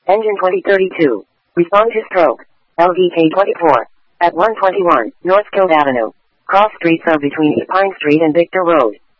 Engine 2032. Respond to stroke. LDK 24. At 121 North Guild Avenue. Cross streets are between East Pine Street and Victor Road.